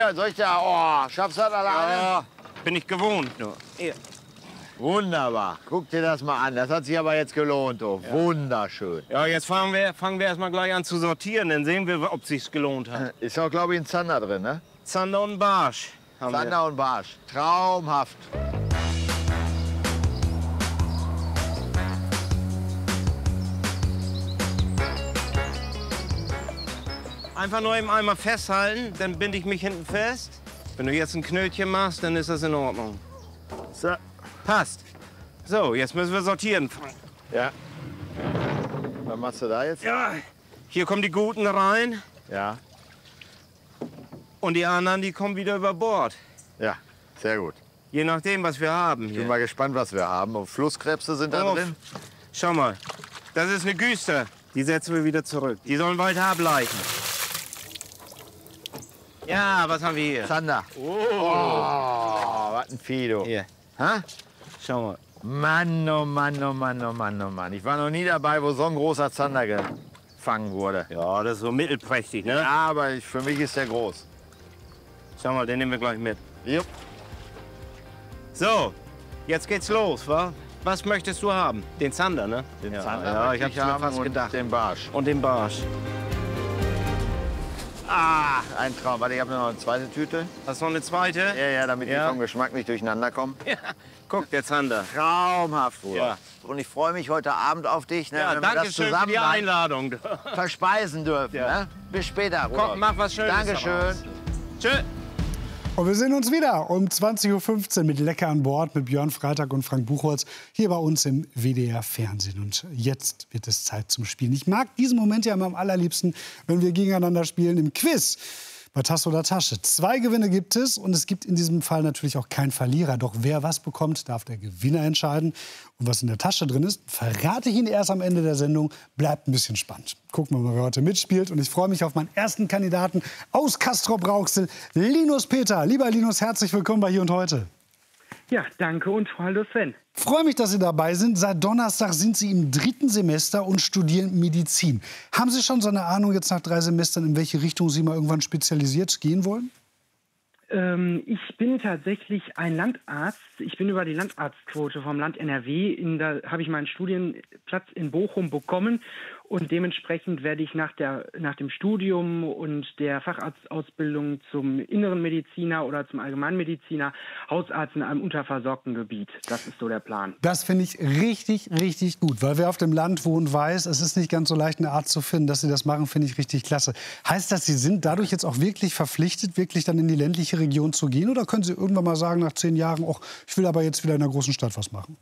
Ja, soll ich da? Oh, schaffst du das alleine? Ja, bin ich gewohnt nur. Hier. Wunderbar. Guck dir das mal an. Das hat sich aber jetzt gelohnt. Oh. Ja. Wunderschön. Ja, jetzt fangen wir erst mal gleich an zu sortieren. Dann sehen wir, ob es sich gelohnt hat. Ist auch, glaube ich, ein Zander drin, ne? Zander und Barsch. Zander und Barsch. Traumhaft. Einfach nur im Eimer festhalten, dann binde ich mich hinten fest. Wenn du jetzt ein Knötchen machst, dann ist das in Ordnung. So. Passt. So, jetzt müssen wir sortieren. Ja. Was machst du da jetzt? Ja, hier kommen die Guten rein. Ja. Und die anderen, die kommen wieder über Bord. Ja, sehr gut. Je nachdem, was wir haben Ich hier. bin mal gespannt, was wir haben. Und Flusskrebse sind da drin. Schau mal, das ist eine Güster. Die setzen wir wieder zurück. Die sollen weiter ableiten. Ja, was haben wir hier? Zander. Oh, was ein Fido. Hier, Ha? schau mal. Mann, oh Mann, oh Mann, oh Mann, oh Mann. Ich war noch nie dabei, wo so ein großer Zander gefangen wurde. Ja, das ist so mittelprächtig, ne? Ja, aber für mich ist der groß. Schau mal, den nehmen wir gleich mit. Jupp. So, jetzt geht's los, wa? Was möchtest du haben? Den Zander, ne? Den ja, Zander ja, möchte ich hab's mir fast und gedacht. den Barsch. Und den Barsch. Ah, ein Traum. Warte, ich habe noch eine zweite Tüte. Hast du noch eine zweite? Ja, damit Ja. die vom Geschmack nicht durcheinander kommen. Ja. Guck, der Zander. Traumhaft, Bruder. Ja. Und ich freue mich heute Abend auf dich, ne, Ja, wenn wir danke das schön für zusammen die dann Einladung. verspeisen dürfen. Ja. Ne? Bis später, Bruder. Komm, mach was Schönes. Dankeschön. daraus. Tschö. Und wir sehen uns wieder um 20:15 Uhr mit Lecker an Bord mit Björn Freitag und Frank Buchholz hier bei uns im WDR Fernsehen. Und jetzt wird es Zeit zum Spielen. Ich mag diesen Moment ja immer am allerliebsten, wenn wir gegeneinander spielen im Quiz. Bei Tasse oder Tasche. 2 Gewinne gibt es und es gibt in diesem Fall natürlich auch keinen Verlierer. Doch wer was bekommt, darf der Gewinner entscheiden. Und was in der Tasche drin ist, verrate ich Ihnen erst am Ende der Sendung. Bleibt ein bisschen spannend. Gucken wir mal, wer heute mitspielt. Und ich freue mich auf meinen ersten Kandidaten aus Castrop-Rauxel, Linus Peter. Lieber Linus, herzlich willkommen bei Hier und Heute. Ja, danke und hallo Sven. Freue mich, dass Sie dabei sind. Seit Donnerstag sind Sie im 3. Semester und studieren Medizin. Haben Sie schon so eine Ahnung jetzt nach 3 Semestern, in welche Richtung Sie mal irgendwann spezialisiert gehen wollen? Ich bin tatsächlich ein Landarzt. Ich bin über die Landarztquote vom Land NRW. Da habe ich meinen Studienplatz in Bochum bekommen. Und dementsprechend werde ich nach dem Studium und der Facharztausbildung zum Inneren Mediziner oder zum Allgemeinmediziner Hausarzt in einem unterversorgten Gebiet. Das ist so der Plan. Das finde ich richtig, richtig gut. Weil wer auf dem Land wohnt, weiß, es ist nicht ganz so leicht, einen Arzt zu finden. Dass Sie das machen, finde ich richtig klasse. Heißt das, Sie sind dadurch jetzt auch wirklich verpflichtet, wirklich dann in die ländliche Region zu gehen? Oder können Sie irgendwann mal sagen, nach 10 Jahren, oh, ich will aber jetzt wieder in einer großen Stadt was machen?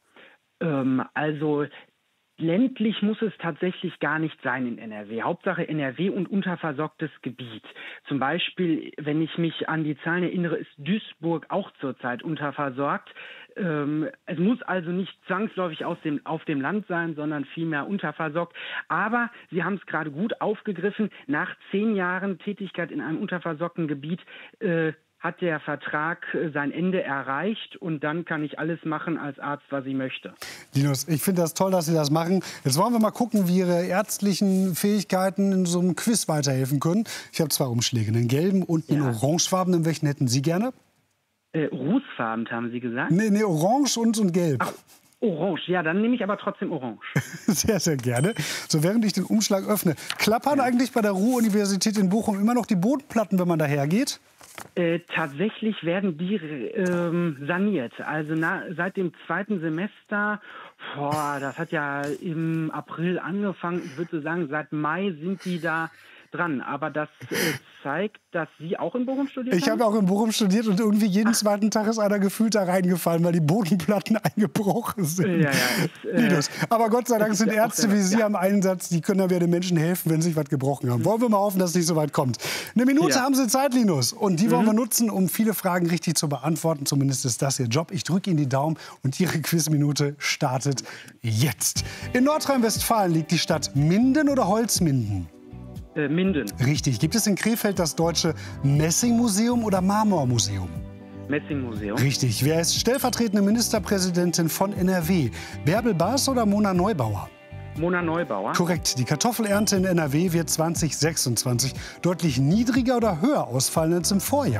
Also ländlich muss es tatsächlich gar nicht sein in NRW. Hauptsache NRW und unterversorgtes Gebiet. Zum Beispiel, wenn ich mich an die Zahlen erinnere, ist Duisburg auch zurzeit unterversorgt. Es muss also nicht zwangsläufig auf dem Land sein, sondern vielmehr unterversorgt. Aber Sie haben es gerade gut aufgegriffen. Nach 10 Jahren Tätigkeit in einem unterversorgten Gebiet hat der Vertrag sein Ende erreicht und dann kann ich alles machen als Arzt, was ich möchte. Linus, ich finde das toll, dass Sie das machen. Jetzt wollen wir mal gucken, wie Ihre ärztlichen Fähigkeiten in so einem Quiz weiterhelfen können. Ich habe 2 Umschläge, einen gelben und einen orangefarbenen. Welchen hätten Sie gerne? Rußfarben, haben Sie gesagt? Nee, orange und gelb. Ach, orange, ja, dann nehme ich aber trotzdem orange. Sehr, sehr gerne. So, während ich den Umschlag öffne, klappern eigentlich bei der Ruhr-Universität in Bochum immer noch die Bodenplatten, wenn man dahergeht? Tatsächlich werden die saniert. Also seit dem 2. Semester, das hat ja im April angefangen. Ich würde so sagen, seit Mai sind die da dran. Aber das zeigt, dass Sie auch in Bochum studiert haben? Ich habe auch in Bochum studiert und irgendwie jeden zweiten Tag ist einer gefühlt da reingefallen, weil die Bodenplatten eingebrochen sind. Linus. Aber Gott sei Dank sind Ärzte wie Sie am Einsatz, die können ja den Menschen helfen, wenn sie sich was gebrochen haben. Wollen wir mal hoffen, dass es nicht so weit kommt. Eine Minute haben Sie Zeit, Linus. Und die wollen wir nutzen, um viele Fragen richtig zu beantworten. Zumindest ist das Ihr Job. Ich drücke Ihnen die Daumen und Ihre Quizminute startet jetzt. In Nordrhein-Westfalen liegt die Stadt Minden oder Holzminden? Minden. Richtig. Gibt es in Krefeld das Deutsche Messingmuseum oder Marmormuseum? Messingmuseum. Richtig. Wer ist stellvertretende Ministerpräsidentin von NRW? Bärbel Baas oder Mona Neubauer? Mona Neubauer. Korrekt. Die Kartoffelernte in NRW wird 2026 deutlich niedriger oder höher ausfallen als im Vorjahr.